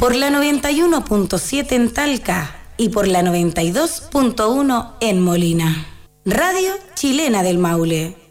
por la 91.7 en Talca y por la 92.1 en Molina. Radio Chilena del Maule.